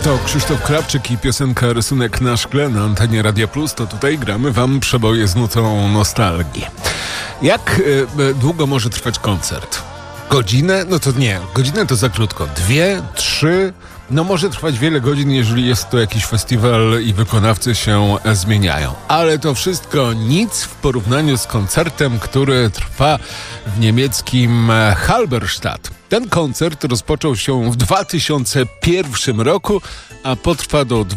To Krzysztof Krawczyk i piosenka Rysunek na szkle na antenie Radia Plus. To tutaj gramy wam przeboje z nutą nostalgii. Jak długo może trwać koncert? Godzinę? No to nie. Godzinę to za krótko. 2, 3... No może trwać wiele godzin, jeżeli jest to jakiś festiwal i wykonawcy się zmieniają. Ale to wszystko nic w porównaniu z koncertem, który trwa w niemieckim Halberstadt. Ten koncert rozpoczął się w 2001 roku, a potrwa do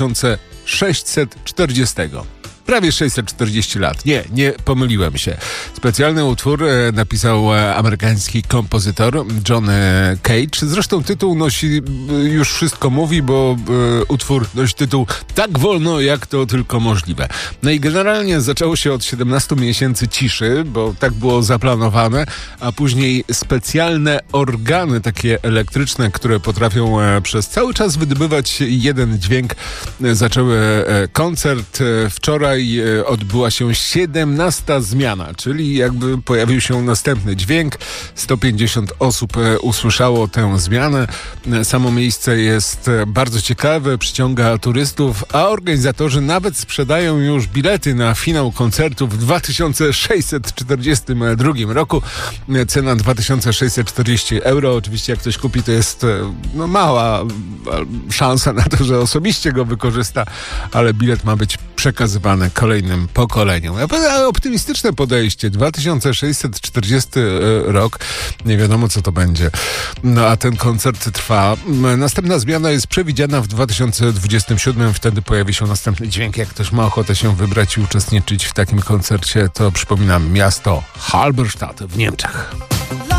2640. Prawie 640 lat. Nie pomyliłem się. Specjalny utwór napisał amerykański kompozytor John Cage. Zresztą tytuł nosi, już wszystko mówi, bo utwór nosi tytuł Tak wolno, jak to tylko możliwe. No i generalnie zaczęło się od 17 miesięcy ciszy, bo tak było zaplanowane, a później specjalne organy, takie elektryczne, które potrafią przez cały czas wydobywać jeden dźwięk, zaczęły koncert. Wczoraj odbyła się 17. zmiana, czyli jakby pojawił się następny dźwięk. 150 osób usłyszało tę zmianę. Samo miejsce jest bardzo ciekawe, przyciąga turystów, a organizatorzy nawet sprzedają już bilety na finał koncertu w 2642 roku. Cena 2640 euro. Oczywiście jak ktoś kupi, to jest mała szansa na to, że osobiście go wykorzysta, ale bilet ma być przekazywany kolejnym pokoleniom. Optymistyczne podejście. 2640 rok. Nie wiadomo, co to będzie. No a ten koncert trwa. Następna zmiana jest przewidziana w 2027. Wtedy pojawi się następny dźwięk. Jak ktoś ma ochotę się wybrać i uczestniczyć w takim koncercie, to przypominam, miasto Halberstadt w Niemczech.